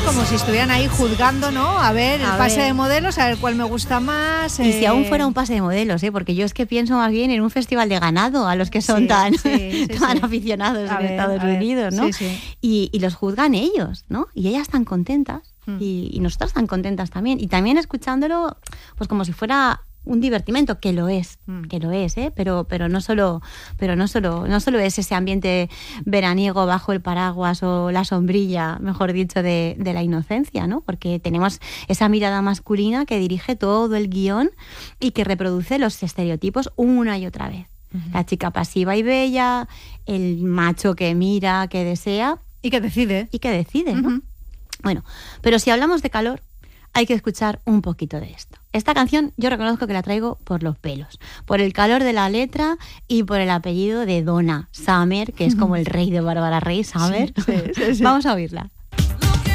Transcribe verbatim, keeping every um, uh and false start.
como si estuvieran ahí juzgando, ¿no? A ver, el A pase ver. de modelos, a ver cuál me gusta más. Y eh... si aún fuera un pase de modelos, ¿eh? Porque yo es que pienso más bien en un festival de ganado, a los que son Sí, tan, sí, sí, tan sí. aficionados A en ver, Estados a ver, Unidos, ¿no? sí, sí. Y, y los juzgan ellos, ¿no? Y ellas están contentas Mm. y, y nosotras están contentas también. Y también escuchándolo, pues como si fuera un divertimento, que lo es, Mm. que lo es, ¿eh? Pero, pero no solo, pero no solo, no solo es ese ambiente veraniego bajo el paraguas o la sombrilla, mejor dicho, de, de la inocencia, ¿no? Porque tenemos esa mirada masculina que dirige todo el guión y que reproduce los estereotipos una y otra vez. Uh-huh. La chica pasiva y bella, el macho que mira, que desea y que decide. Y que decide, ¿no? Uh-huh. Bueno, pero si hablamos de calor, hay que escuchar un poquito de esto. Esta canción yo reconozco que la traigo por los pelos, por el calor de la letra y por el apellido de Donna Summer, que es como el rey de Bárbara Rey, Summer. Sí, sí, sí, sí. Vamos a oírla.